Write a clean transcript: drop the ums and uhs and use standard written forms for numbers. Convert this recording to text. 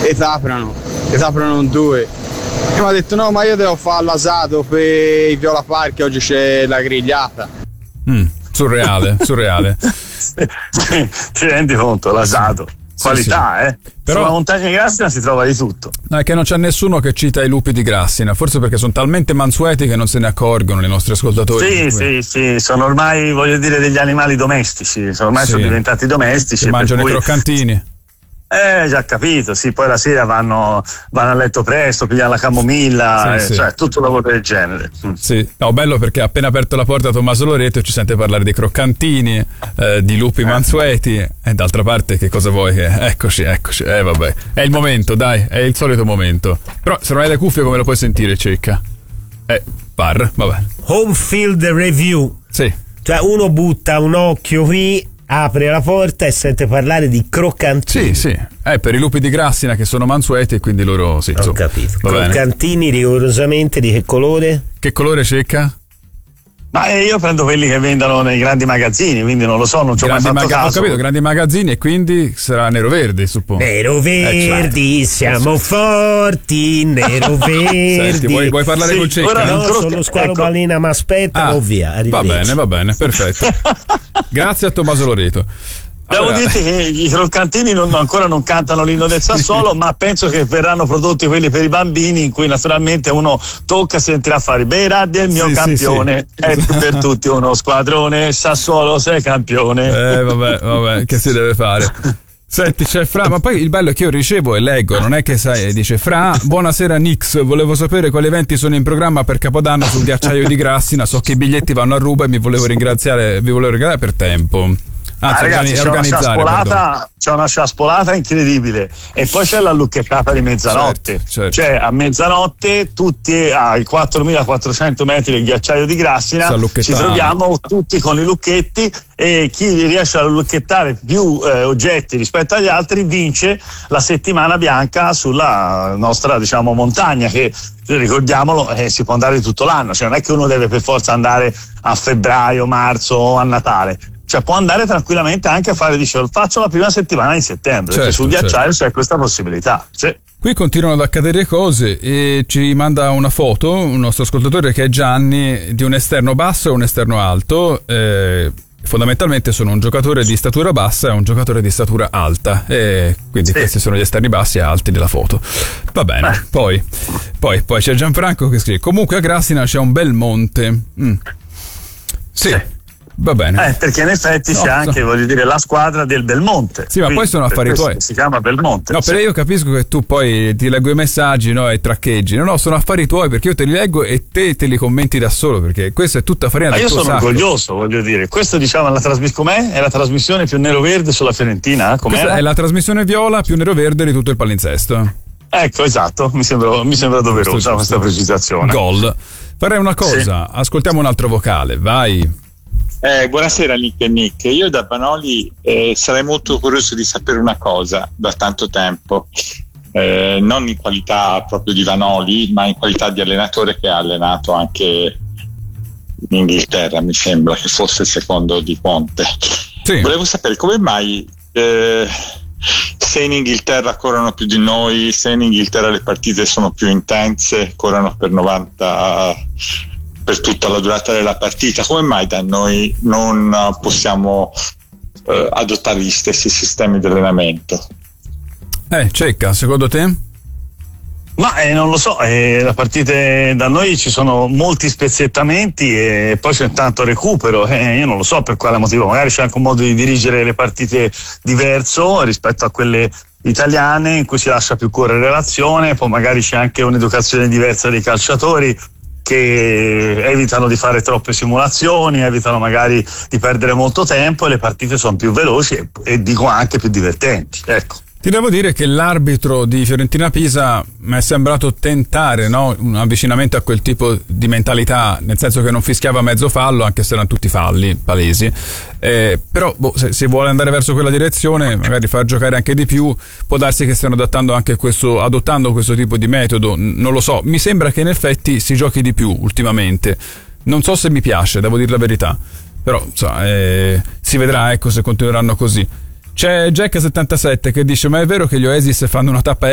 e t'aprono un 2. E mi ha detto no, ma io devo fare l'asato per i Viola Park, oggi c'è la grigliata. Surreale. Ti rendi conto, l'asato? Qualità, sì. Però sulla montagna di Grassina si trova di tutto. No, è che non c'è nessuno che cita i lupi di Grassina, forse perché sono talmente mansueti che non se ne accorgono i nostri ascoltatori. Sì, sono ormai, voglio dire, degli animali domestici, sono diventati domestici. Che mangiano i croccantini. Già capito, sì, poi la sera vanno a letto presto, pigliano la camomilla, cioè tutto un lavoro del genere. Sì, no, bello perché ha appena aperto la porta Tommaso Loreto e ci sente parlare di croccantini, di lupi mansueti, e d'altra parte che cosa vuoi che... Eccoci, vabbè, è il momento, dai, è il solito momento. Però se non hai le cuffie come lo puoi sentire, Cecca? Vabbè. Home field review. Sì. Cioè uno butta un occhio qui, apre la porta e sente parlare di croccantini. Sì, per i lupi di Grassina che sono mansueti e quindi loro sì. Ho capito. Croccantini rigorosamente di che colore? Che colore, Cecca? Ma io prendo quelli che vendono nei grandi magazzini, quindi non lo so, non ci ho mai fatto caso. Ho capito, grandi magazzini, e quindi sarà nero-verde, suppongo. Nero-verdi, siamo forti, nero-verdi. Senti, vuoi parlare con Cecca? No, sono Squalo Balena, ma aspetta, via. Va bene, perfetto. Grazie a Tommaso Loreto. Devo dirti che i croccantini ancora non cantano l'inno del Sassuolo, ma penso che verranno prodotti quelli per i bambini, in cui naturalmente uno tocca e sentirà fare Berardi è il mio campione, è per tutti uno squadrone, Sassuolo sei campione. Vabbè, che si deve fare? Senti, c'è Fra, ma poi il bello è che io ricevo e leggo, non è che sai, dice Fra, buonasera Nix, volevo sapere quali eventi sono in programma per Capodanno sul ghiacciaio di Grassina, so che i biglietti vanno a ruba e vi volevo ringraziare per tempo. Ragazzi, c'è una sciaspolata incredibile, e poi c'è la lucchettata di mezzanotte. Certo. Cioè a mezzanotte tutti ai 4.400 metri del ghiacciaio di Grassina ci troviamo tutti con i lucchetti, e chi riesce a lucchettare più oggetti rispetto agli altri vince la settimana bianca sulla nostra, diciamo, montagna, che ricordiamolo si può andare tutto l'anno, cioè non è che uno deve per forza andare a febbraio, marzo o a Natale. Cioè può andare tranquillamente anche a fare, faccio la prima settimana di settembre, perché sul ghiacciaio c'è questa possibilità. Sì. Qui continuano ad accadere cose e ci manda una foto un nostro ascoltatore, che è Gianni, di un esterno basso e un esterno alto. Fondamentalmente sono un giocatore di statura bassa e un giocatore di statura alta, e quindi questi sono gli esterni bassi e alti della foto. Va bene. Poi c'è Gianfranco che scrive: comunque a Grassina c'è un bel monte. Sì. Va bene. Perché in effetti c'è anche, voglio dire, la squadra del Belmonte. Sì, ma poi sono affari tuoi. Si chiama Belmonte. No, però io capisco che tu poi ti leggo i messaggi, no, e traccheggi. No, sono affari tuoi, perché io te li leggo e te li commenti da solo, perché questa è tutta farina del tuo sacco. Io sono orgoglioso, voglio dire. Questo, diciamo, com'è? È la trasmissione più nero-verde sulla Fiorentina? Questa è la trasmissione viola più nero-verde di tutto il palinsesto. Ecco, esatto, mi sembra doverosa questa precisazione. Gol. Farei una cosa, ascoltiamo un altro vocale, vai. Buonasera Nick e Nick, io da Banoli sarei molto curioso di sapere una cosa da tanto tempo, non in qualità proprio di Vanoli, ma in qualità di allenatore che ha allenato anche in Inghilterra, mi sembra che fosse il secondo di Conte. Sì. Volevo sapere come mai se in Inghilterra corrono più di noi, se in Inghilterra le partite sono più intense, corrono per 90 per tutta la durata della partita, come mai da noi non possiamo adottare gli stessi sistemi di allenamento? Cecca, secondo te? Ma non lo so, la partita da noi ci sono molti spezzettamenti e poi c'è tanto recupero, io non lo so per quale motivo, magari c'è anche un modo di dirigere le partite diverso rispetto a quelle italiane, in cui si lascia più correre l'azione, poi magari c'è anche un'educazione diversa dei calciatori, che evitano di fare troppe simulazioni, evitano magari di perdere molto tempo, e le partite sono più veloci e dico anche più divertenti, ecco. Ti devo dire che l'arbitro di Fiorentina-Pisa mi è sembrato tentare, no, un avvicinamento a quel tipo di mentalità, nel senso che non fischiava mezzo fallo, anche se erano tutti falli palesi, però se vuole andare verso quella direzione, magari far giocare anche di più, può darsi che stiano adottando questo tipo di metodo, non lo so. Mi sembra che in effetti si giochi di più ultimamente, non so se mi piace, devo dire la verità, però si vedrà, ecco, se continueranno così. C'è Jack77 che dice: ma è vero che gli Oasis fanno una tappa